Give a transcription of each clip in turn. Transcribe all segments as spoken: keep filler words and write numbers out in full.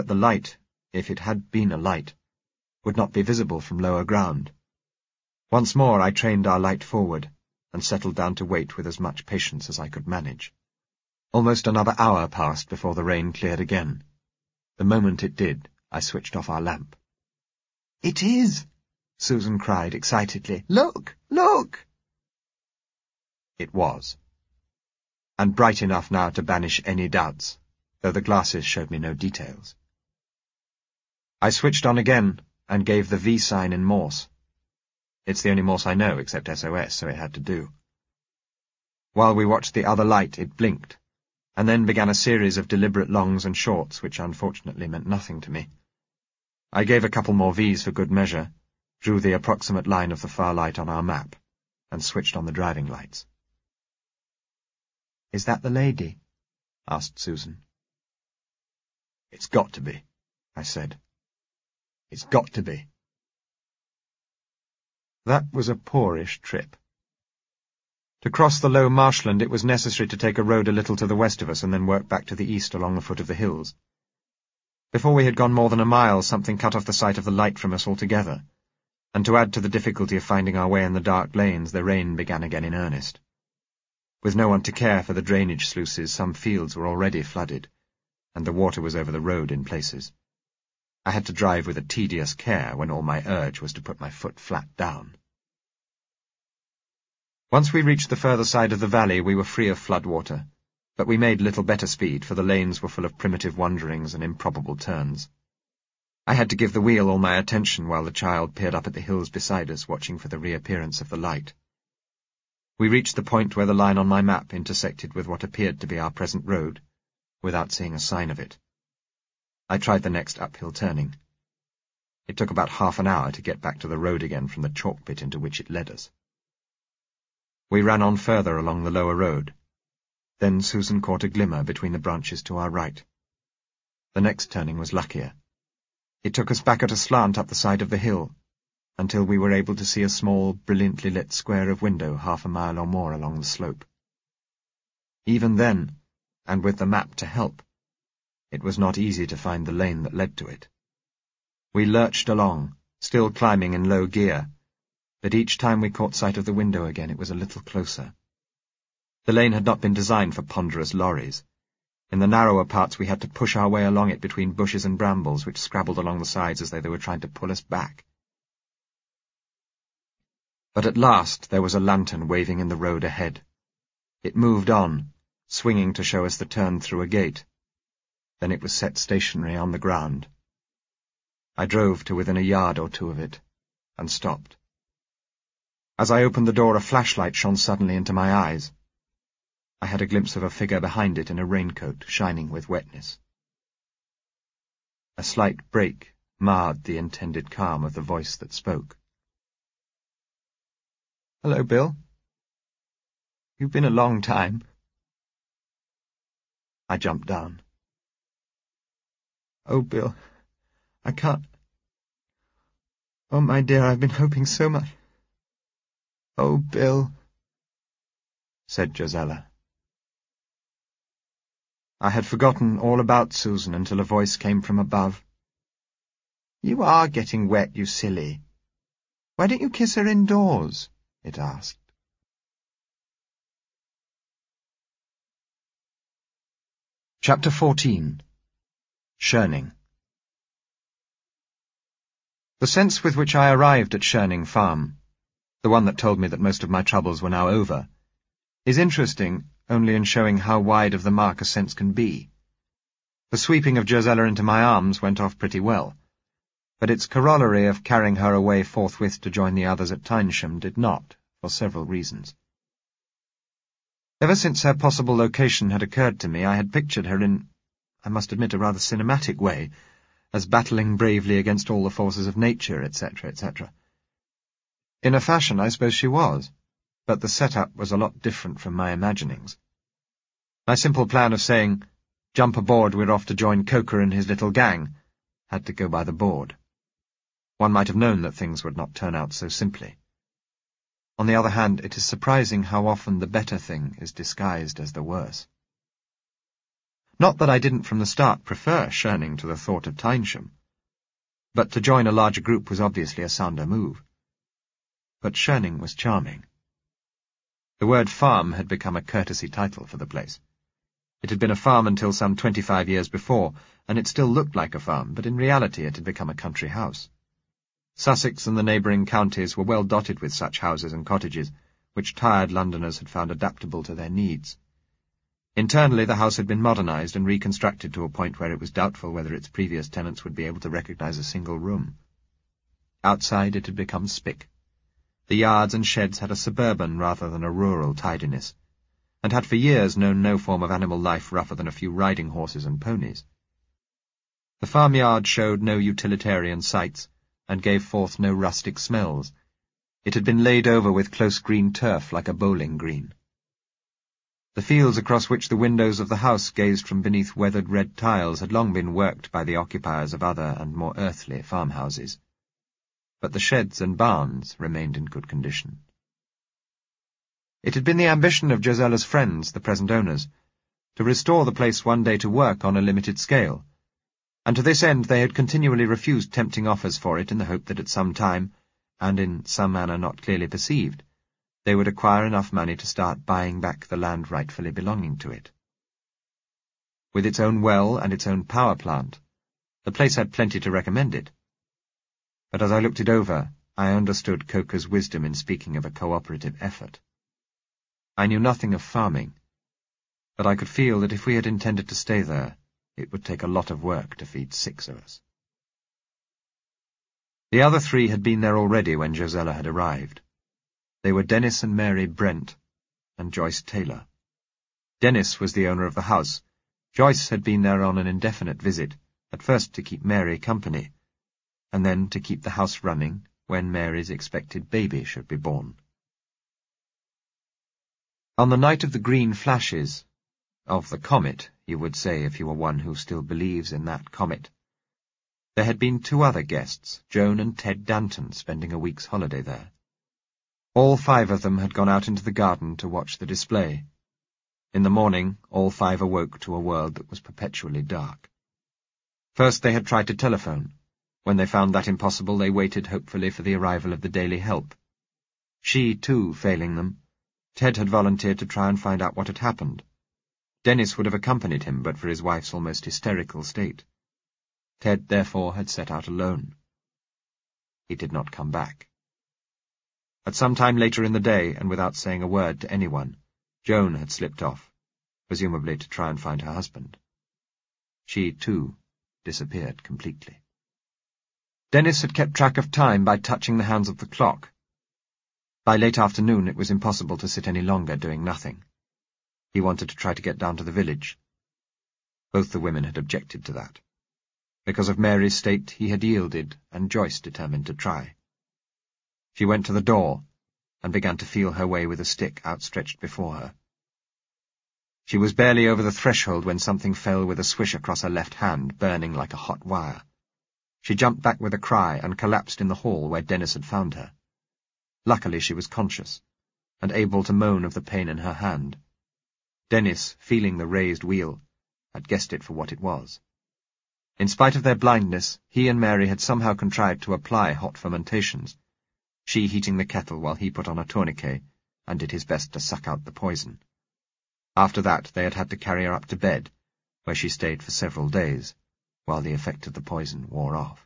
But the light, if it had been a light, would not be visible from lower ground. Once more I trained our light forward, and settled down to wait with as much patience as I could manage. Almost another hour passed before the rain cleared again. The moment it did, I switched off our lamp. "It is!" Susan cried excitedly. "Look! Look!" It was, and bright enough now to banish any doubts, though the glasses showed me no details. I switched on again and gave the V sign in Morse. It's the only Morse I know except S O S, so it had to do. While we watched the other light, it blinked, and then began a series of deliberate longs and shorts, which unfortunately meant nothing to me. I gave a couple more V's for good measure, drew the approximate line of the far light on our map, and switched on the driving lights. "Is that the lady?" asked Susan. "It's got to be," I said. "It's got to be." That was a poorish trip. To cross the low marshland, it was necessary to take a road a little to the west of us and then work back to the east along the foot of the hills. Before we had gone more than a mile, something cut off the sight of the light from us altogether, and to add to the difficulty of finding our way in the dark lanes, the rain began again in earnest. With no one to care for the drainage sluices, some fields were already flooded, and the water was over the road in places. I had to drive with a tedious care when all my urge was to put my foot flat down. Once we reached the further side of the valley, we were free of floodwater, but we made little better speed, for the lanes were full of primitive wanderings and improbable turns. I had to give the wheel all my attention while the child peered up at the hills beside us, watching for the reappearance of the light. We reached the point where the line on my map intersected with what appeared to be our present road, without seeing a sign of it. I tried the next uphill turning. It took about half an hour to get back to the road again from the chalk pit into which it led us. We ran on further along the lower road. Then Susan caught a glimmer between the branches to our right. The next turning was luckier. It took us back at a slant up the side of the hill, until we were able to see a small, brilliantly lit square of window half a mile or more along the slope. Even then, and with the map to help, it was not easy to find the lane that led to it. We lurched along, still climbing in low gear, but each time we caught sight of the window again it was a little closer. The lane had not been designed for ponderous lorries. In the narrower parts we had to push our way along it between bushes and brambles which scrabbled along the sides as though they were trying to pull us back. But at last there was a lantern waving in the road ahead. It moved on, swinging to show us the turn through a gate. Then it was set stationary on the ground. I drove to within a yard or two of it, and stopped. As I opened the door, a flashlight shone suddenly into my eyes. I had a glimpse of a figure behind it in a raincoat, shining with wetness. A slight break marred the intended calm of the voice that spoke. "Hello, Bill. You've been a long time." I jumped down. "Oh, Bill, I can't... Oh, my dear, I've been hoping so much." "Oh, Bill," said Josella. I had forgotten all about Susan until a voice came from above. "You are getting wet, you silly. Why don't you kiss her indoors?" it asked. Chapter fourteen. Shirning. The sense with which I arrived at Shirning Farm, the one that told me that most of my troubles were now over, is interesting only in showing how wide of the mark a sense can be. The sweeping of Josella into my arms went off pretty well, but its corollary of carrying her away forthwith to join the others at Tynesham did not, for several reasons. Ever since her possible location had occurred to me, I had pictured her in, I must admit, a rather cinematic way, as battling bravely against all the forces of nature, et cetera, et cetera. In a fashion, I suppose she was, but the setup was a lot different from my imaginings. My simple plan of saying, "Jump aboard, we're off to join Coker and his little gang," had to go by the board. One might have known that things would not turn out so simply. On the other hand, it is surprising how often the better thing is disguised as the worse. Not that I didn't from the start prefer Schoening to the thought of Tynesham, but to join a larger group was obviously a sounder move. But Schoening was charming. The word farm had become a courtesy title for the place. It had been a farm until some twenty-five years before, and it still looked like a farm, but in reality it had become a country house. Sussex and the neighbouring counties were well dotted with such houses and cottages, which tired Londoners had found adaptable to their needs. Internally, the house had been modernised and reconstructed to a point where it was doubtful whether its previous tenants would be able to recognise a single room. Outside, it had become spick. The yards and sheds had a suburban rather than a rural tidiness, and had for years known no form of animal life rougher than a few riding horses and ponies. The farmyard showed no utilitarian sights, and gave forth no rustic smells. It had been laid over with close green turf like a bowling green. The fields across which the windows of the house gazed from beneath weathered red tiles had long been worked by the occupiers of other and more earthly farmhouses, but the sheds and barns remained in good condition. It had been the ambition of Josella's friends, the present owners, to restore the place one day to work on a limited scale, and to this end they had continually refused tempting offers for it in the hope that at some time, and in some manner not clearly perceived, they would acquire enough money to start buying back the land rightfully belonging to it. With its own well and its own power plant, the place had plenty to recommend it. But as I looked it over, I understood Coker's wisdom in speaking of a cooperative effort. I knew nothing of farming, but I could feel that if we had intended to stay there, it would take a lot of work to feed six of us. The other three had been there already when Josella had arrived. They were Dennis and Mary Brent, and Joyce Taylor. Dennis was the owner of the house. Joyce had been there on an indefinite visit, at first to keep Mary company, and then to keep the house running when Mary's expected baby should be born. On the night of the green flashes, of the comet, you would say if you were one who still believes in that comet, there had been two other guests, Joan and Ted Danton, spending a week's holiday there. All five of them had gone out into the garden to watch the display. In the morning, all five awoke to a world that was perpetually dark. First they had tried to telephone. When they found that impossible, they waited hopefully for the arrival of the daily help. She, too, failing them, Ted had volunteered to try and find out what had happened. Dennis would have accompanied him but for his wife's almost hysterical state. Ted, therefore, had set out alone. He did not come back. At some time later in the day, and without saying a word to anyone, Joan had slipped off, presumably to try and find her husband. She, too, disappeared completely. Dennis had kept track of time by touching the hands of the clock. By late afternoon it was impossible to sit any longer doing nothing. He wanted to try to get down to the village. Both the women had objected to that. Because of Mary's state he had yielded, and Joyce determined to try. She went to the door, and began to feel her way with a stick outstretched before her. She was barely over the threshold when something fell with a swish across her left hand, burning like a hot wire. She jumped back with a cry and collapsed in the hall where Dennis had found her. Luckily she was conscious, and able to moan of the pain in her hand. Dennis, feeling the raised wheel, had guessed it for what it was. In spite of their blindness, he and Mary had somehow contrived to apply hot fomentations, she heating the kettle while he put on a tourniquet and did his best to suck out the poison. After that they had had to carry her up to bed, where she stayed for several days, while the effect of the poison wore off.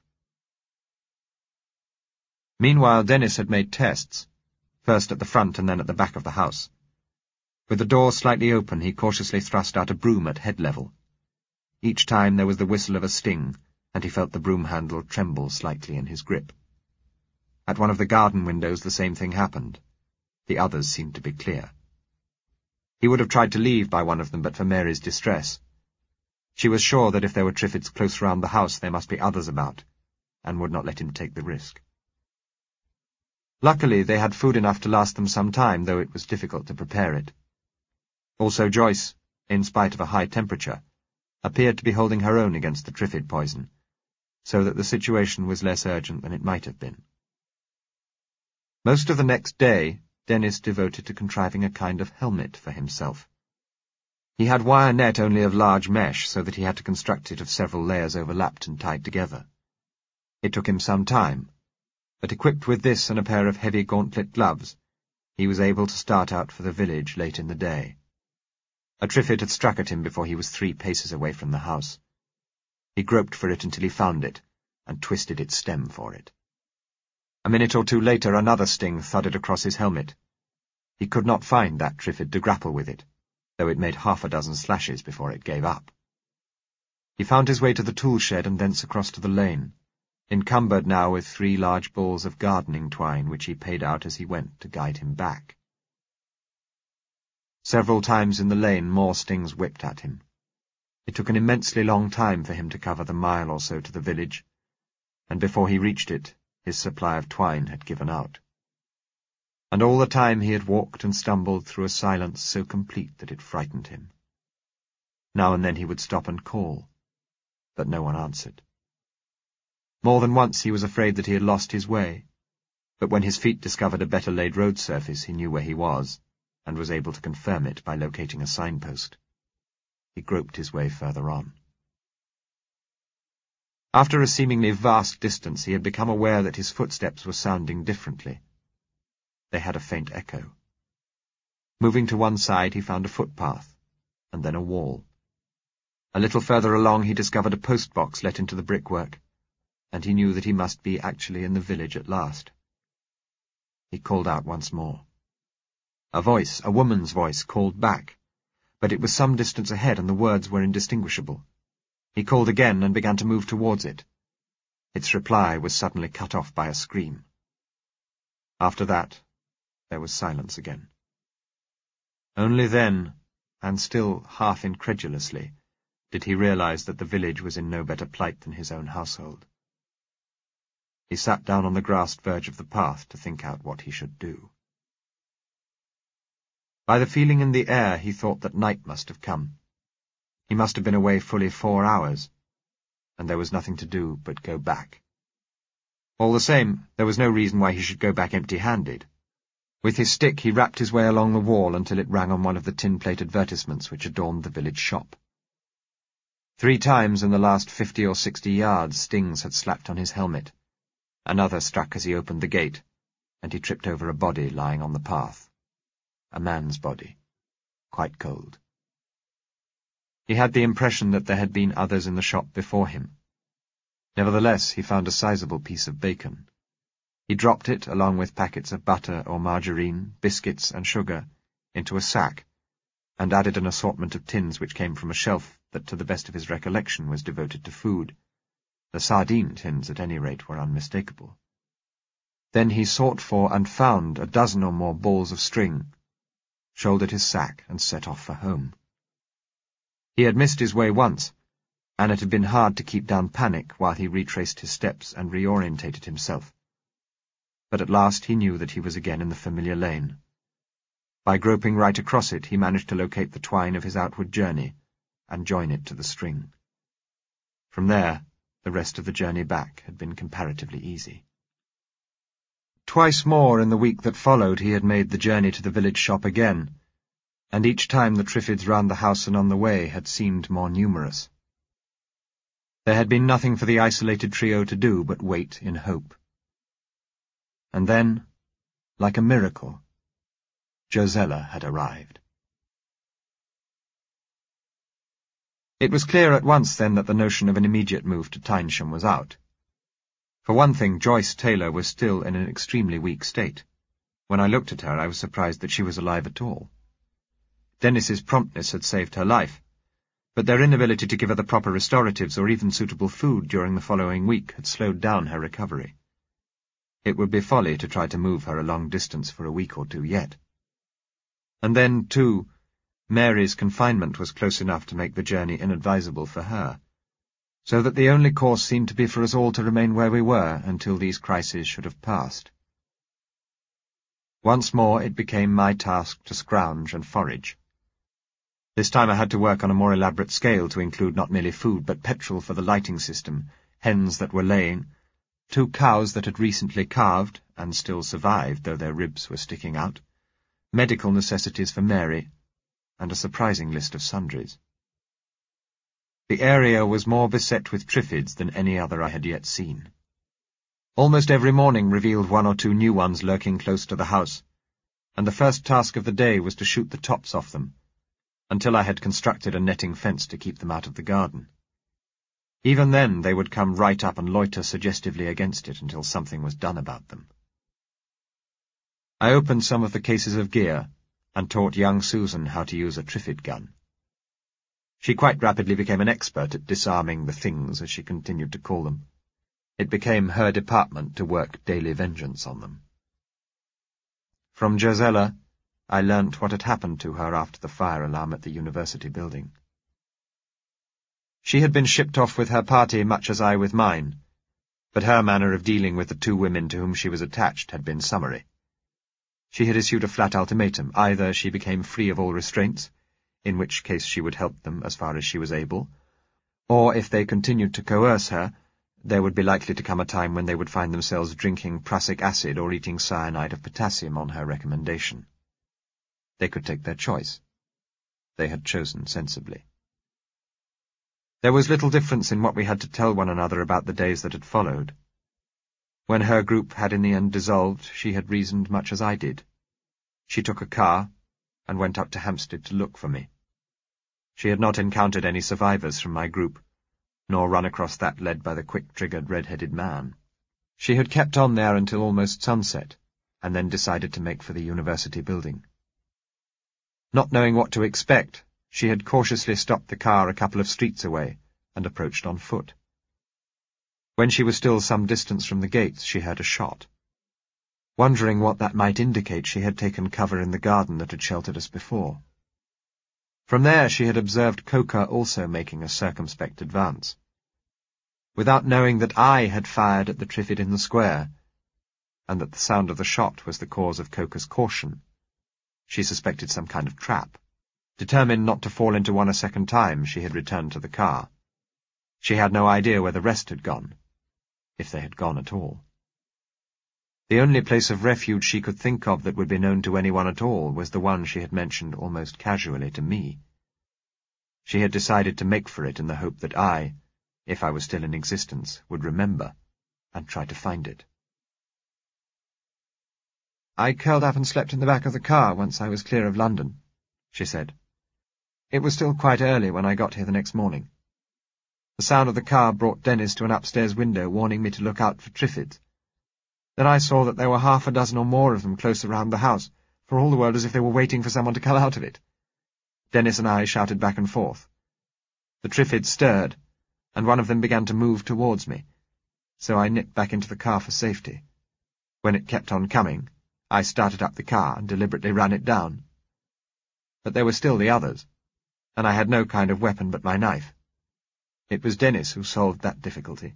Meanwhile Dennis had made tests, first at the front and then at the back of the house. With the door slightly open he cautiously thrust out a broom at head level. Each time there was the whistle of a sting, and he felt the broom handle tremble slightly in his grip. At one of the garden windows the same thing happened. The others seemed to be clear. He would have tried to leave by one of them but for Mary's distress. She was sure that if there were Triffids close round the house there must be others about, and would not let him take the risk. Luckily they had food enough to last them some time, though it was difficult to prepare it. Also Joyce, in spite of a high temperature, appeared to be holding her own against the Triffid poison, so that the situation was less urgent than it might have been. Most of the next day Dennis devoted to contriving a kind of helmet for himself. He had wire net only of large mesh, so that he had to construct it of several layers overlapped and tied together. It took him some time, but equipped with this and a pair of heavy gauntlet gloves, he was able to start out for the village late in the day. A triffid had struck at him before he was three paces away from the house. He groped for it until he found it, and twisted its stem for it. A minute or two later another sting thudded across his helmet. He could not find that triffid to grapple with it, though it made half a dozen slashes before it gave up. He found his way to the tool shed and thence across to the lane, encumbered now with three large balls of gardening twine which he paid out as he went to guide him back. Several times in the lane more stings whipped at him. It took an immensely long time for him to cover the mile or so to the village, and before he reached it, his supply of twine had given out. And all the time he had walked and stumbled through a silence so complete that it frightened him. Now and then he would stop and call, but no one answered. More than once he was afraid that he had lost his way, but when his feet discovered a better laid road surface he knew where he was, and was able to confirm it by locating a signpost. He groped his way further on. After a seemingly vast distance he had become aware that his footsteps were sounding differently. They had a faint echo. Moving to one side he found a footpath, and then a wall. A little further along he discovered a post-box let into the brickwork, and he knew that he must be actually in the village at last. He called out once more. A voice, a woman's voice, called back, but it was some distance ahead and the words were indistinguishable. He called again and began to move towards it. Its reply was suddenly cut off by a scream. After that, there was silence again. Only then, and still half incredulously, did he realize that the village was in no better plight than his own household. He sat down on the grassed verge of the path to think out what he should do. By the feeling in the air he thought that night must have come. He must have been away fully four hours, and there was nothing to do but go back. All the same, there was no reason why he should go back empty-handed. With his stick he rapped his way along the wall until it rang on one of the tin-plate advertisements which adorned the village shop. Three times in the last fifty or sixty yards stings had slapped on his helmet. Another struck as he opened the gate, and he tripped over a body lying on the path. A man's body, quite cold. He had the impression that there had been others in the shop before him. Nevertheless, he found a sizable piece of bacon. He dropped it, along with packets of butter or margarine, biscuits and sugar, into a sack, and added an assortment of tins which came from a shelf that, to the best of his recollection, was devoted to food. The sardine tins, at any rate, were unmistakable. Then he sought for and found a dozen or more balls of string, shouldered his sack, and set off for home. He had missed his way once, and it had been hard to keep down panic while he retraced his steps and reorientated himself. But at last he knew that he was again in the familiar lane. By groping right across it, he managed to locate the twine of his outward journey and join it to the string. From there, the rest of the journey back had been comparatively easy. Twice more in the week that followed he had made the journey to the village shop again, and each time the triffids round the house and on the way had seemed more numerous. There had been nothing for the isolated trio to do but wait in hope. And then, like a miracle, Josella had arrived. It was clear at once then that the notion of an immediate move to Tynesham was out. For one thing, Joyce Taylor was still in an extremely weak state. When I looked at her, I was surprised that she was alive at all. Dennis's promptness had saved her life, but their inability to give her the proper restoratives or even suitable food during the following week had slowed down her recovery. It would be folly to try to move her a long distance for a week or two yet. And then, too, Mary's confinement was close enough to make the journey inadvisable for her, so that the only course seemed to be for us all to remain where we were until these crises should have passed. Once more it became my task to scrounge and forage. This time I had to work on a more elaborate scale to include not merely food but petrol for the lighting system, hens that were laying, two cows that had recently calved and still survived though their ribs were sticking out, medical necessities for Mary, and a surprising list of sundries. The area was more beset with triffids than any other I had yet seen. Almost every morning revealed one or two new ones lurking close to the house, and the first task of the day was to shoot the tops off them, until I had constructed a netting fence to keep them out of the garden. Even then they would come right up and loiter suggestively against it until something was done about them. I opened some of the cases of gear, and taught young Susan how to use a triffid gun. She quite rapidly became an expert at disarming the things, as she continued to call them. It became her department to work daily vengeance on them. From Josella, I learnt what had happened to her after the fire alarm at the university building. She had been shipped off with her party much as I with mine, but her manner of dealing with the two women to whom she was attached had been summary. She had issued a flat ultimatum: either she became free of all restraints, in which case she would help them as far as she was able, or if they continued to coerce her, there would be likely to come a time when they would find themselves drinking prussic acid or eating cyanide of potassium on her recommendation. They could take their choice. They had chosen sensibly. There was little difference in what we had to tell one another about the days that had followed. When her group had in the end dissolved, she had reasoned much as I did. She took a car and went up to Hampstead to look for me. She had not encountered any survivors from my group, nor run across that led by the quick-triggered red-headed man. She had kept on there until almost sunset, and then decided to make for the university building. Not knowing what to expect, she had cautiously stopped the car a couple of streets away and approached on foot. When she was still some distance from the gates, she heard a shot. Wondering what that might indicate, she had taken cover in the garden that had sheltered us before. From there she had observed Coker also making a circumspect advance. Without knowing that I had fired at the triffid in the square, and that the sound of the shot was the cause of Coker's caution, she suspected some kind of trap. Determined not to fall into one a second time, she had returned to the car. She had no idea where the rest had gone, if they had gone at all. The only place of refuge she could think of that would be known to anyone at all was the one she had mentioned almost casually to me. She had decided to make for it in the hope that I, if I was still in existence, would remember and try to find it. "I curled up and slept in the back of the car once I was clear of London," she said. "It was still quite early when I got here the next morning. The sound of the car brought Dennis to an upstairs window, warning me to look out for triffids. Then I saw that there were half a dozen or more of them close around the house, for all the world as if they were waiting for someone to come out of it. Dennis and I shouted back and forth. The triffids stirred, and one of them began to move towards me, so I nipped back into the car for safety. When it kept on coming, I started up the car and deliberately ran it down. But there were still the others, and I had no kind of weapon but my knife. It was Dennis who solved that difficulty."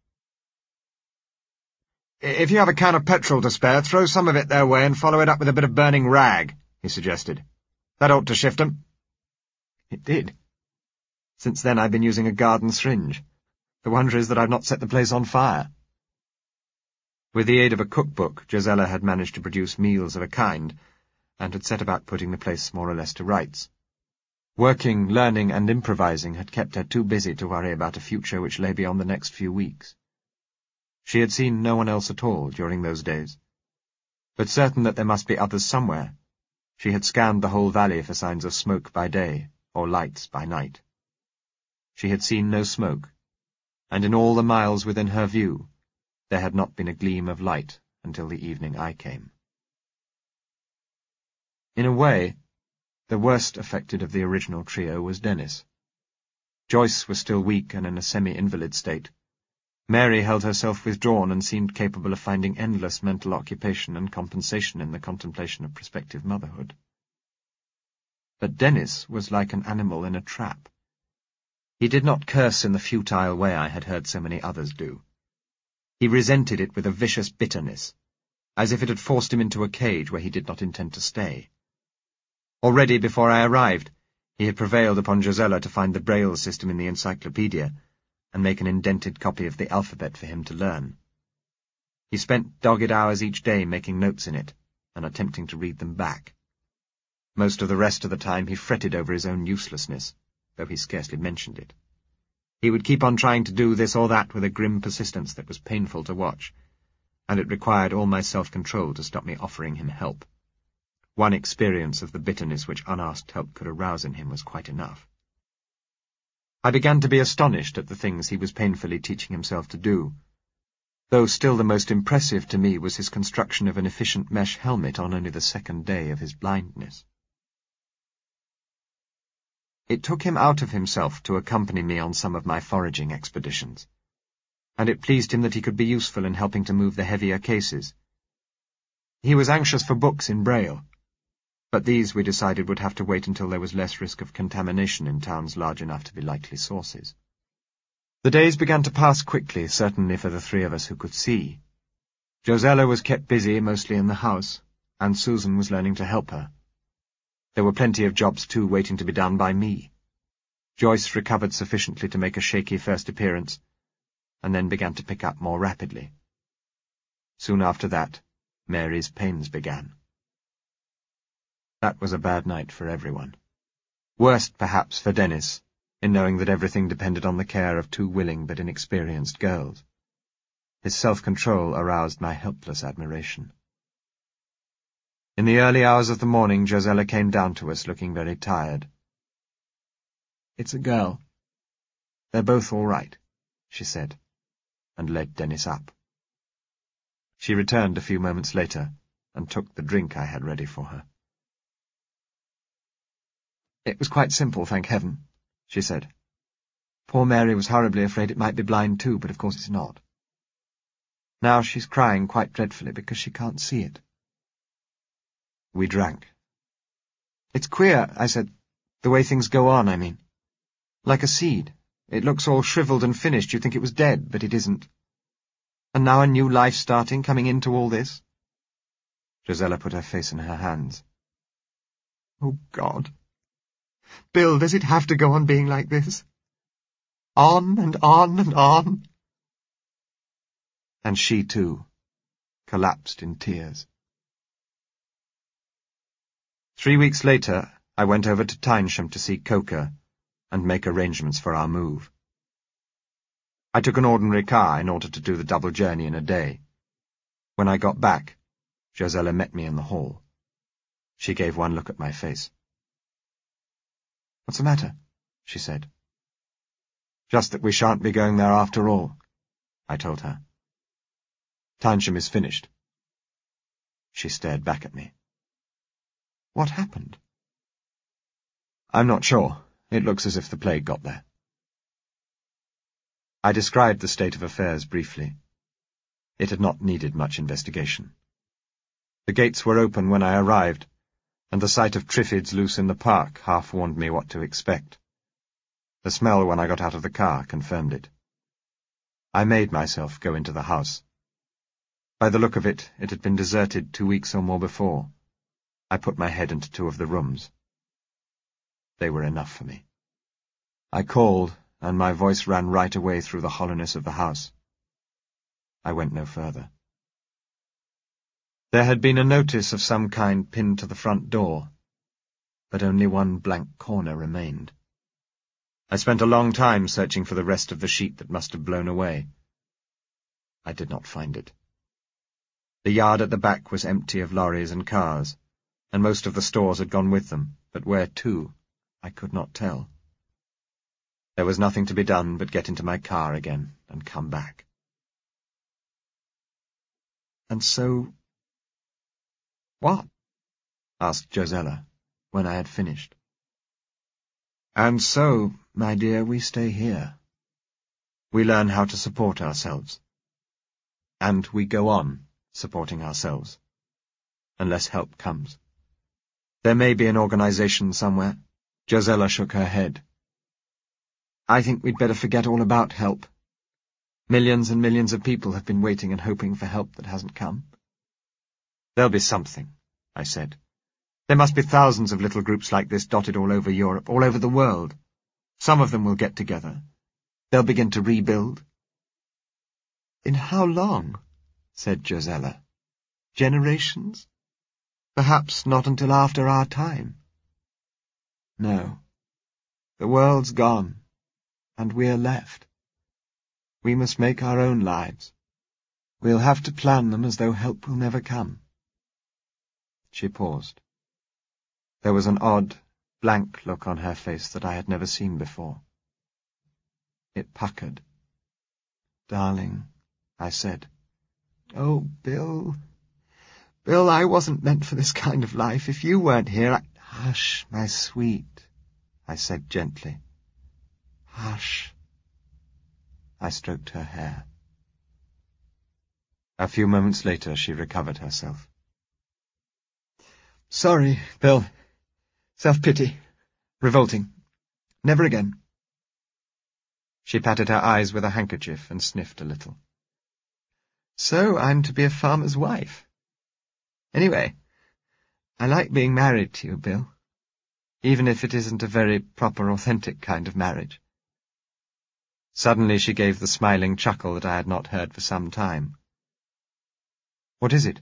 "If you have a can of petrol to spare, throw some of it their way and follow it up with a bit of burning rag," he suggested. "That ought to shift 'em." It did. Since then I've been using a garden syringe. The wonder is that I've not set the place on fire. With the aid of a cookbook, Josella had managed to produce meals of a kind, and had set about putting the place more or less to rights. Working, learning, and improvising had kept her too busy to worry about a future which lay beyond the next few weeks. She had seen no one else at all during those days, but certain that there must be others somewhere, she had scanned the whole valley for signs of smoke by day, or lights by night. She had seen no smoke, and in all the miles within her view, there had not been a gleam of light until the evening I came. In a way, the worst affected of the original trio was Dennis. Joyce was still weak and in a semi-invalid state. Mary held herself withdrawn and seemed capable of finding endless mental occupation and compensation in the contemplation of prospective motherhood. But Dennis was like an animal in a trap. He did not curse in the futile way I had heard so many others do. He resented it with a vicious bitterness, as if it had forced him into a cage where he did not intend to stay. Already before I arrived, he had prevailed upon Josella to find the Braille system in the encyclopedia and make an indented copy of the alphabet for him to learn. He spent dogged hours each day making notes in it and attempting to read them back. Most of the rest of the time he fretted over his own uselessness, though he scarcely mentioned it. He would keep on trying to do this or that with a grim persistence that was painful to watch, and it required all my self-control to stop me offering him help. One experience of the bitterness which unasked help could arouse in him was quite enough. I began to be astonished at the things he was painfully teaching himself to do, though still the most impressive to me was his construction of an efficient mesh helmet on only the second day of his blindness. It took him out of himself to accompany me on some of my foraging expeditions, and it pleased him that he could be useful in helping to move the heavier cases. He was anxious for books in Braille, but these we decided would have to wait until there was less risk of contamination in towns large enough to be likely sources. The days began to pass quickly, certainly for the three of us who could see. Josella was kept busy, mostly in the house, and Susan was learning to help her. There were plenty of jobs, too, waiting to be done by me. Joyce recovered sufficiently to make a shaky first appearance, and then began to pick up more rapidly. Soon after that, Mary's pains began. That was a bad night for everyone. Worst, perhaps, for Dennis, in knowing that everything depended on the care of two willing but inexperienced girls. His self-control aroused my helpless admiration. In the early hours of the morning, Josella came down to us looking very tired. "It's a girl. They're both all right," she said, and led Dennis up. She returned a few moments later and took the drink I had ready for her. "It was quite simple, thank heaven," she said. "Poor Mary was horribly afraid it might be blind too, but of course it's not. Now she's crying quite dreadfully because she can't see it." We drank. "It's queer," I said, "the way things go on, I mean. Like a seed. It looks all shriveled and finished. You'd think it was dead, but it isn't. And now a new life starting, coming into all this." Josella put her face in her hands. "Oh, God. Bill, does it have to go on being like this? On and on and on?" And she, too, collapsed in tears. Three weeks later, I went over to Tynesham to see Coker and make arrangements for our move. I took an ordinary car in order to do the double journey in a day. When I got back, Josella met me in the hall. She gave one look at my face. "What's the matter?" she said. "Just that we shan't be going there after all," I told her. "Tynesham is finished." She stared back at me. "What happened?" "I'm not sure. It looks as if the plague got there." I described the state of affairs briefly. It had not needed much investigation. The gates were open when I arrived, and the sight of Triffids loose in the park half warned me what to expect. The smell when I got out of the car confirmed it. I made myself go into the house. By the look of it, it had been deserted two weeks or more before. I put my head into two of the rooms. They were enough for me. I called, and my voice ran right away through the hollowness of the house. I went no further. There had been a notice of some kind pinned to the front door, but only one blank corner remained. I spent a long time searching for the rest of the sheet that must have blown away. I did not find it. The yard at the back was empty of lorries and cars, and most of the stores had gone with them, but where to, I could not tell. There was nothing to be done but get into my car again and come back. "And so—" "What?" asked Josella, when I had finished. "And so, my dear, we stay here. We learn how to support ourselves. And we go on supporting ourselves, unless help comes. There may be an organization somewhere." Josella shook her head. "I think we'd better forget all about help. Millions and millions of people have been waiting and hoping for help that hasn't come." "There'll be something," I said. "There must be thousands of little groups like this dotted all over Europe, all over the world. Some of them will get together. They'll begin to rebuild." "In how long?" said Josella. "Generations? Perhaps not until after our time." No. The world's gone, and we're left. We must make our own lives. We'll have to plan them as though help will never come." She paused. There was an odd, blank look on her face that I had never seen before. It puckered. "Darling," I said. "Oh, Bill, Bill, I wasn't meant for this kind of life. If you weren't here, I—" "Hush, my sweet," I said gently. "Hush." I stroked her hair. A few moments later she recovered herself. "Sorry, Bill. Self-pity. Revolting. Never again." She patted her eyes with a handkerchief and sniffed a little. "So I'm to be a farmer's wife. Anyway, I like being married to you, Bill, even if it isn't a very proper, authentic kind of marriage." Suddenly she gave the smiling chuckle that I had not heard for some time. "What is it?"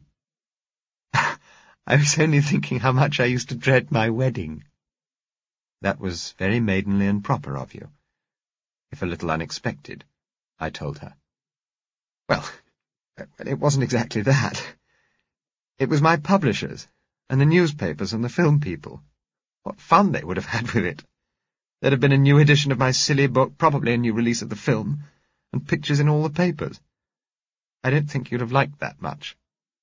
"I was only thinking how much I used to dread my wedding." "That was very maidenly and proper of you, if a little unexpected," I told her. "Well, it wasn't exactly that. It was my publishers, and the newspapers and the film people. What fun they would have had with it. There'd have been a new edition of my silly book, probably a new release of the film, and pictures in all the papers. I don't think you'd have liked that much."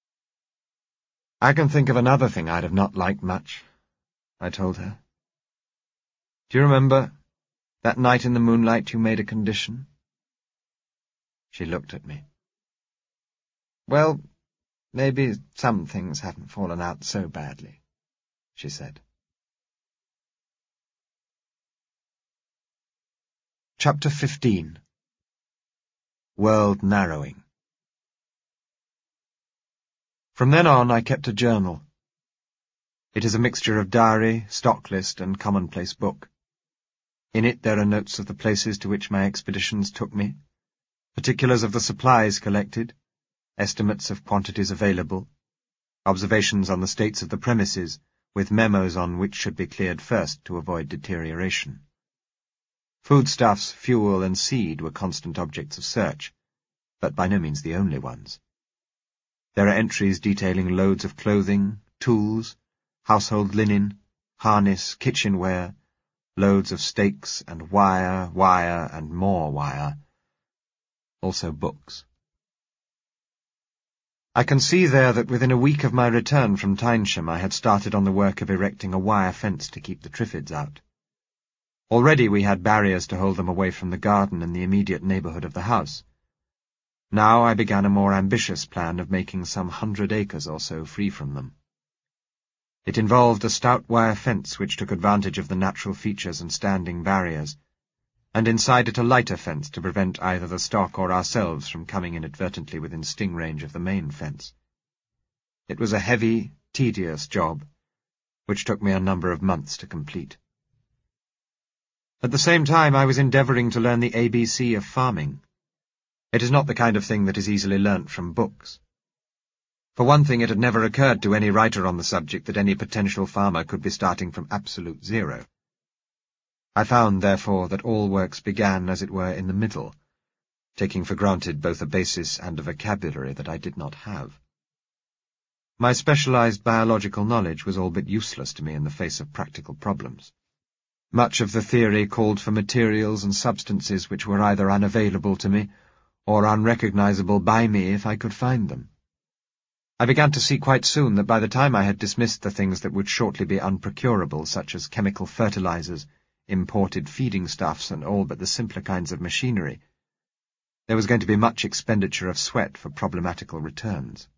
"I can think of another thing I'd have not liked much," I told her. "Do you remember that night in the moonlight you made a condition?" She looked at me. "Well, maybe some things haven't fallen out so badly," she said. Chapter fifteen. World Narrowing. From then on I kept a journal. It is a mixture of diary, stock list, and commonplace book. In it there are notes of the places to which my expeditions took me, particulars of the supplies collected, estimates of quantities available, observations on the states of the premises, with memos on which should be cleared first to avoid deterioration. Foodstuffs, fuel, and seed were constant objects of search, but by no means the only ones. There are entries detailing loads of clothing, tools, household linen, harness, kitchenware, loads of stakes and wire, wire, and more wire. Also books. I can see there that within a week of my return from Tynesham I had started on the work of erecting a wire fence to keep the Triffids out. Already we had barriers to hold them away from the garden and the immediate neighbourhood of the house. Now I began a more ambitious plan of making some hundred acres or so free from them. It involved a stout wire fence which took advantage of the natural features and standing barriers, and inside it a lighter fence to prevent either the stock or ourselves from coming inadvertently within sting range of the main fence. It was a heavy, tedious job, which took me a number of months to complete. At the same time I was endeavouring to learn the A B C of farming. It is not the kind of thing that is easily learnt from books. For one thing, it had never occurred to any writer on the subject that any potential farmer could be starting from absolute zero. I found, therefore, that all works began, as it were, in the middle, taking for granted both a basis and a vocabulary that I did not have. My specialized biological knowledge was all but useless to me in the face of practical problems. Much of the theory called for materials and substances which were either unavailable to me or unrecognizable by me if I could find them. I began to see quite soon that by the time I had dismissed the things that would shortly be unprocurable, such as chemical fertilizers, imported feeding stuffs, and all but the simpler kinds of machinery, there was going to be much expenditure of sweat for problematical returns.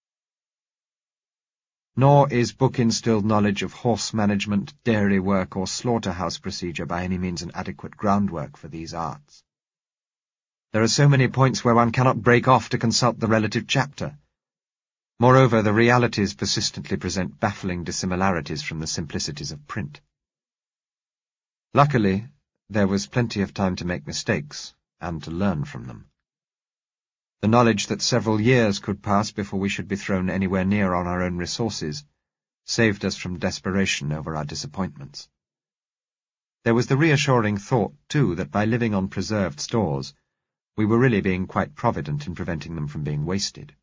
Nor is book-instilled knowledge of horse management, dairy work, or slaughterhouse procedure by any means an adequate groundwork for these arts. There are so many points where one cannot break off to consult the relative chapter. Moreover, the realities persistently present baffling dissimilarities from the simplicities of print. Luckily, there was plenty of time to make mistakes, and to learn from them. The knowledge that several years could pass before we should be thrown anywhere near on our own resources saved us from desperation over our disappointments. There was the reassuring thought, too, that by living on preserved stores, we were really being quite provident in preventing them from being wasted.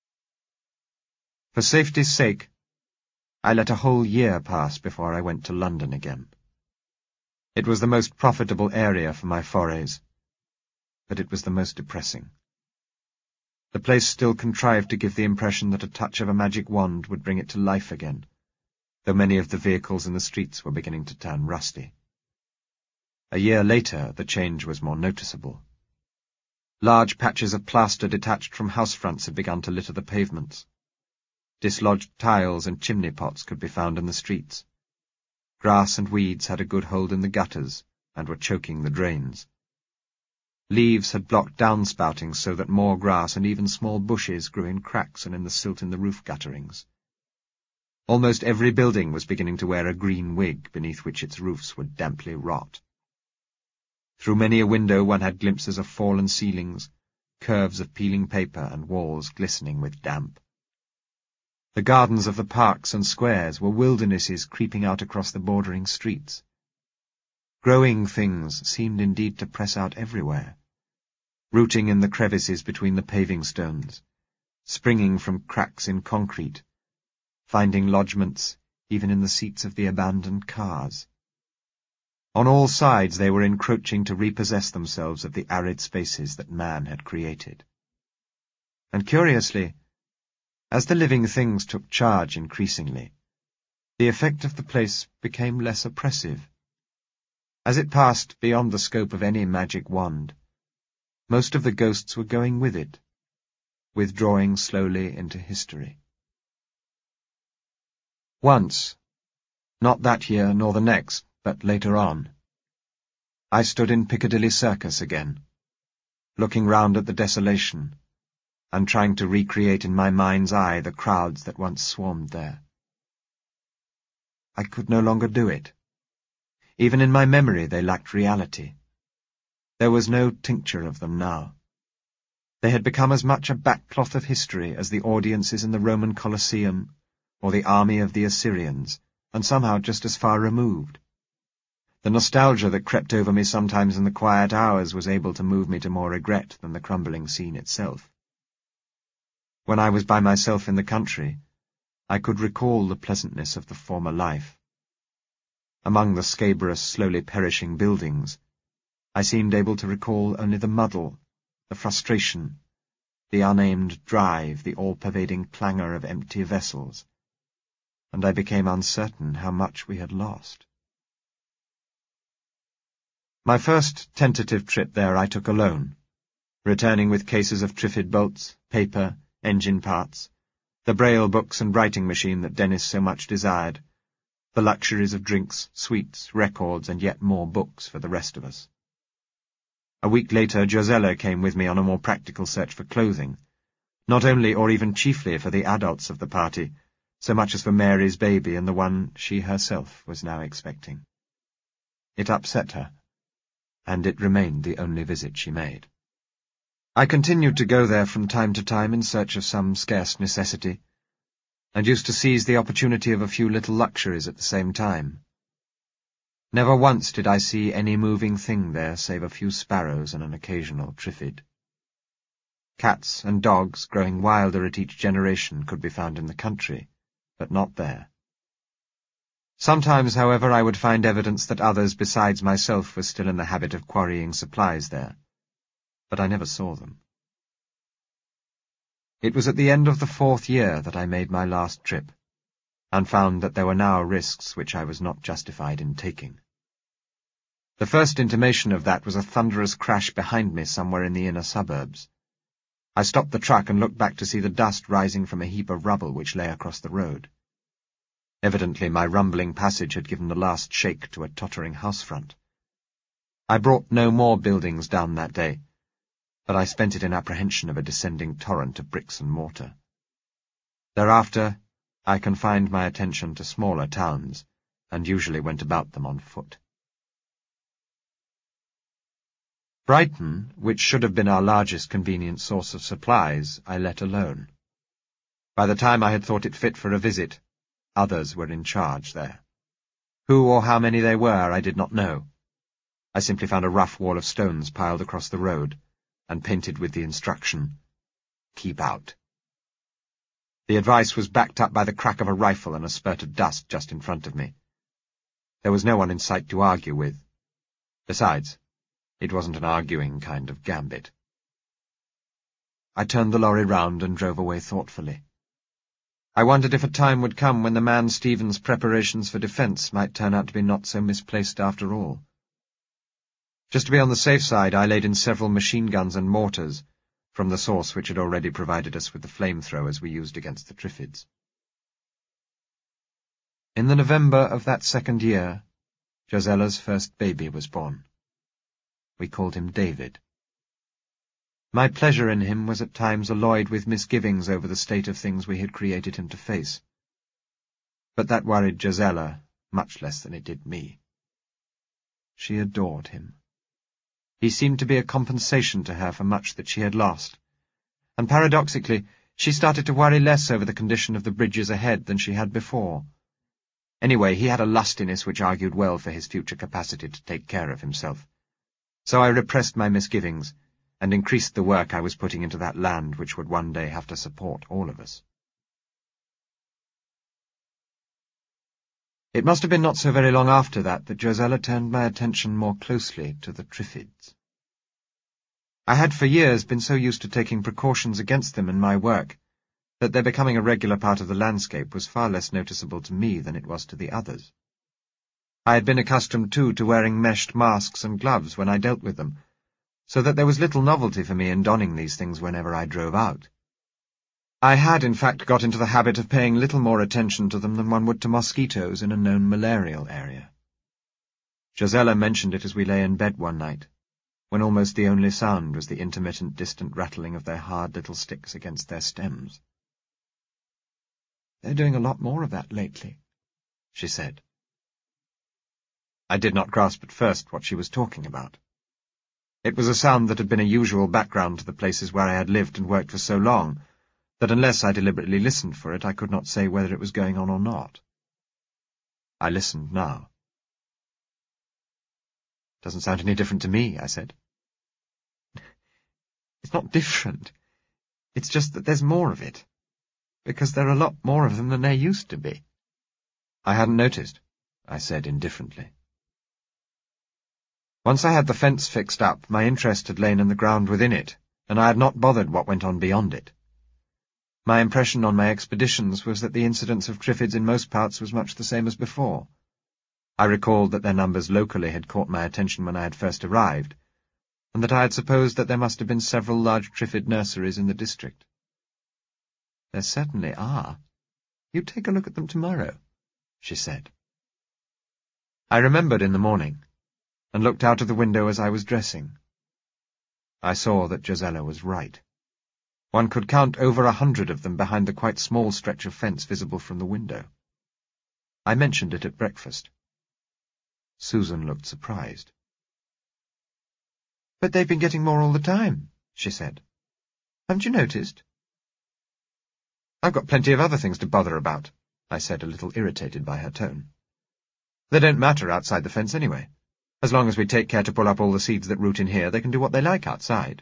For safety's sake, I let a whole year pass before I went to London again. It was the most profitable area for my forays, but it was the most depressing. The place still contrived to give the impression that a touch of a magic wand would bring it to life again, though many of the vehicles in the streets were beginning to turn rusty. A year later, the change was more noticeable. Large patches of plaster detached from house fronts had begun to litter the pavements. Dislodged tiles and chimney pots could be found in the streets. Grass and weeds had a good hold in the gutters and were choking the drains. Leaves had blocked downspouting so that more grass and even small bushes grew in cracks and in the silt in the roof gutterings. Almost every building was beginning to wear a green wig beneath which its roofs would damply rot. Through many a window one had glimpses of fallen ceilings, curves of peeling paper and walls glistening with damp. The gardens of the parks and squares were wildernesses creeping out across the bordering streets. Growing things seemed indeed to press out everywhere, rooting in the crevices between the paving stones, springing from cracks in concrete, finding lodgments even in the seats of the abandoned cars. On all sides they were encroaching to repossess themselves of the arid spaces that man had created. And curiously, as the living things took charge increasingly, the effect of the place became less oppressive. As it passed beyond the scope of any magic wand, most of the ghosts were going with it, withdrawing slowly into history. Once, not that year nor the next, but later on, I stood in Piccadilly Circus again, looking round at the desolation, and trying to recreate in my mind's eye the crowds that once swarmed there. I could no longer do it. Even in my memory they lacked reality. There was no tincture of them now. They had become as much a backcloth of history as the audiences in the Roman Colosseum or the army of the Assyrians, and somehow just as far removed. The nostalgia that crept over me sometimes in the quiet hours was able to move me to more regret than the crumbling scene itself. When I was by myself in the country, I could recall the pleasantness of the former life. Among the scabrous, slowly perishing buildings, I seemed able to recall only the muddle, the frustration, the unaimed drive, the all-pervading clangor of empty vessels, and I became uncertain how much we had lost. My first tentative trip there I took alone, returning with cases of Triffid bolts, paper, engine parts, the braille books and writing machine that Dennis so much desired, the luxuries of drinks, sweets, records, and yet more books for the rest of us. A week later, Josella came with me on a more practical search for clothing, not only or even chiefly for the adults of the party, so much as for Mary's baby and the one she herself was now expecting. It upset her, and it remained the only visit she made. I continued to go there from time to time in search of some scarce necessity, and used to seize the opportunity of a few little luxuries at the same time. Never once did I see any moving thing there save a few sparrows and an occasional Triffid. Cats and dogs, growing wilder at each generation, could be found in the country, but not there. Sometimes, however, I would find evidence that others besides myself were still in the habit of quarrying supplies there, but I never saw them. It was at the end of the fourth year that I made my last trip, and found that there were now risks which I was not justified in taking. The first intimation of that was a thunderous crash behind me somewhere in the inner suburbs. I stopped the truck and looked back to see the dust rising from a heap of rubble which lay across the road. Evidently my rumbling passage had given the last shake to a tottering house front. I brought no more buildings down that day, but I spent it in apprehension of a descending torrent of bricks and mortar. Thereafter, I confined my attention to smaller towns, and usually went about them on foot. Brighton, which should have been our largest convenient source of supplies, I let alone. By the time I had thought it fit for a visit, others were in charge there. Who or how many they were, I did not know. I simply found a rough wall of stones piled across the road, and painted with the instruction, "Keep out." The advice was backed up by the crack of a rifle and a spurt of dust just in front of me. There was no one in sight to argue with. Besides, it wasn't an arguing kind of gambit. I turned the lorry round and drove away thoughtfully. I wondered if a time would come when the man Stephen's preparations for defence might turn out to be not so misplaced after all. Just to be on the safe side, I laid in several machine guns and mortars, from the source which had already provided us with the flamethrowers we used against the Triffids. In the November of that second year, Josella's first baby was born. We called him David. My pleasure in him was at times alloyed with misgivings over the state of things we had created him to face. But that worried Josella much less than it did me. She adored him. He seemed to be a compensation to her for much that she had lost, and paradoxically, she started to worry less over the condition of the bridges ahead than she had before. Anyway, he had a lustiness which argued well for his future capacity to take care of himself. So I repressed my misgivings, and increased the work I was putting into that land which would one day have to support all of us. It must have been not so very long after that that Josella turned my attention more closely to the Triffids. I had for years been so used to taking precautions against them in my work that their becoming a regular part of the landscape was far less noticeable to me than it was to the others. I had been accustomed, too, to wearing meshed masks and gloves when I dealt with them, so that there was little novelty for me in donning these things whenever I drove out. I had, in fact, got into the habit of paying little more attention to them than one would to mosquitoes in a known malarial area. Josella mentioned it as we lay in bed one night, when almost the only sound was the intermittent distant rattling of their hard little sticks against their stems. "They're doing a lot more of that lately," she said. I did not grasp at first what she was talking about. It was a sound that had been a usual background to the places where I had lived and worked for so long, that unless I deliberately listened for it, I could not say whether it was going on or not. I listened now. "Doesn't sound any different to me," I said. "It's not different. It's just that there's more of it, because there are a lot more of them than there used to be." "I hadn't noticed," I said indifferently. Once I had the fence fixed up, my interest had lain in the ground within it, and I had not bothered what went on beyond it. My impression on my expeditions was that the incidence of Triffids in most parts was much the same as before. I recalled that their numbers locally had caught my attention when I had first arrived, and that I had supposed that there must have been several large Triffid nurseries in the district. "There certainly are. You take a look at them tomorrow," she said. I remembered in the morning, and looked out of the window as I was dressing. I saw that Josella was right. One could count over a hundred of them behind the quite small stretch of fence visible from the window. I mentioned it at breakfast. Susan looked surprised. "But they've been getting more all the time," she said. "Haven't you noticed?" "I've got plenty of other things to bother about," I said, a little irritated by her tone. "They don't matter outside the fence anyway. As long as we take care to pull up all the seeds that root in here, they can do what they like outside."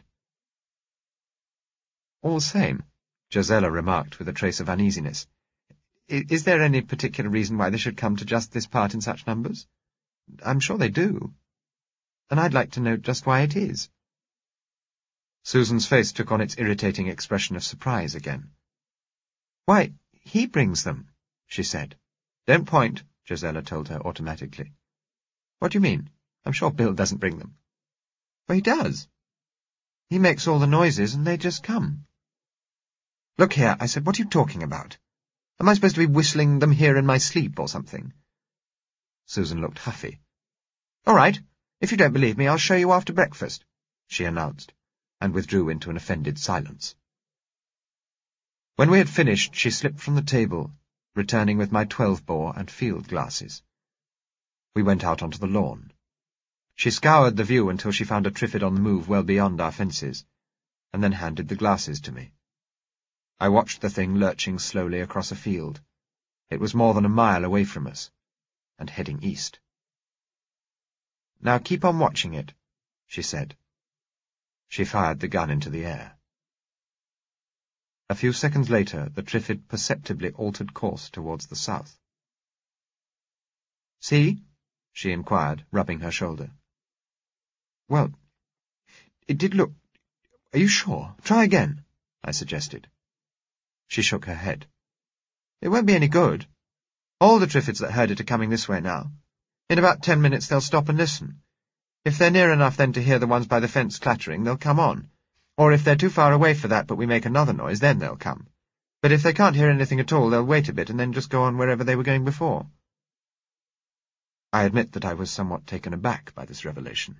"All the same," Josella remarked with a trace of uneasiness, "is there any particular reason why they should come to just this part in such numbers? I'm sure they do. And I'd like to know just why it is." Susan's face took on its irritating expression of surprise again. "Why, he brings them," she said. "Don't point," Josella told her automatically. "What do you mean? I'm sure Bill doesn't bring them." "Well, he does. He makes all the noises, and they just come." "Look here," I said, "what are you talking about? Am I supposed to be whistling them here in my sleep or something?" Susan looked huffy. "All right, if you don't believe me, I'll show you after breakfast," she announced, and withdrew into an offended silence. When we had finished, she slipped from the table, returning with my twelve-bore and field glasses. We went out onto the lawn. She scoured the view until she found a Triffid on the move well beyond our fences, and then handed the glasses to me. I watched the thing lurching slowly across a field. It was more than a mile away from us. and heading east. "Now keep on watching it," she said. She fired the gun into the air. A few seconds later, the Triffid perceptibly altered course towards the south. "See?" she inquired, rubbing her shoulder. "Well, it did look... Are you sure? Try again," I suggested. She shook her head. "It won't be any good. All the Triffids that heard it are coming this way now. In about ten minutes they'll stop and listen. If they're near enough then to hear the ones by the fence clattering, they'll come on. Or if they're too far away for that but we make another noise, then they'll come. But if they can't hear anything at all, they'll wait a bit and then just go on wherever they were going before." I admit that I was somewhat taken aback by this revelation.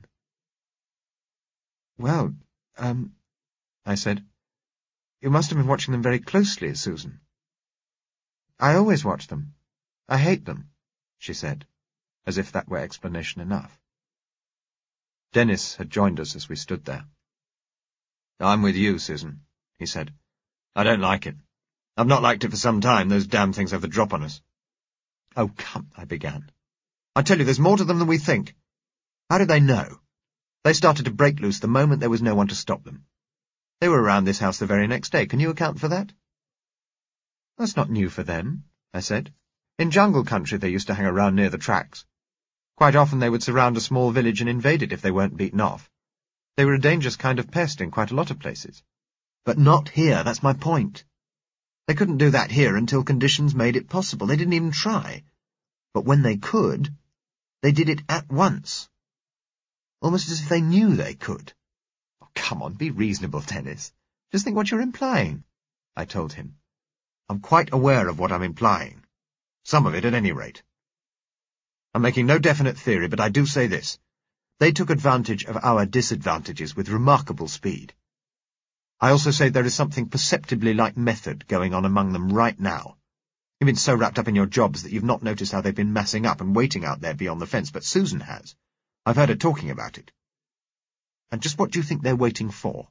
"Well, um," I said, "you must have been watching them very closely, Susan." "I always watch them. I hate them," she said, as if that were explanation enough. Dennis had joined us as we stood there. "I'm with you, Susan," he said. "I don't like it. I've not liked it for some time. Those damn things have the drop on us." "Oh, come," I began. "I tell you, there's more to them than we think. How did they know? They started to break loose the moment there was no one to stop them. They were around this house the very next day. Can you account for that?" "That's not new for them," I said. "In jungle country they used to hang around near the tracks. Quite often they would surround a small village and invade it if they weren't beaten off. They were a dangerous kind of pest in quite a lot of places. But not here, that's my point. They couldn't do that here until conditions made it possible. They didn't even try. But when they could, they did it at once. Almost as if they knew they could." "Oh, come on, be reasonable, Dennis. Just think what you're implying," I told him. "I'm quite aware of what I'm implying. Some of it, at any rate. I'm making no definite theory, but I do say this. They took advantage of our disadvantages with remarkable speed. I also say there is something perceptibly like method going on among them right now. You've been so wrapped up in your jobs that you've not noticed how they've been massing up and waiting out there beyond the fence, but Susan has. I've heard her talking about it. And just what do you think they're waiting for?"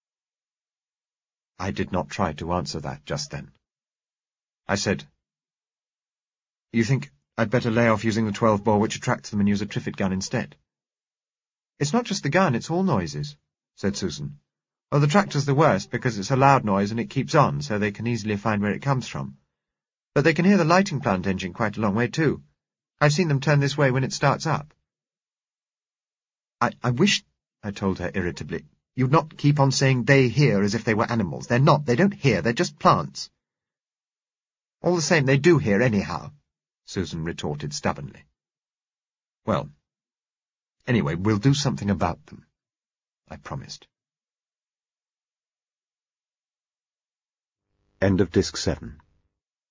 I did not try to answer that just then. I said, "You think I'd better lay off using the twelve bore which attracts them and use a Triffid gun instead?" "It's not just the gun, it's all noises," said Susan. "Oh, the tractor's the worst because it's a loud noise and it keeps on, so they can easily find where it comes from. But they can hear the lighting plant engine quite a long way, too. I've seen them turn this way when it starts up." I, I wish, I told her irritably, "you'd not keep on saying they hear as if they were animals. They're not. They don't hear. They're just plants." "All the same, they do hear anyhow," Susan retorted stubbornly. "Well, anyway, we'll do something about them," I promised. End of Disc seven.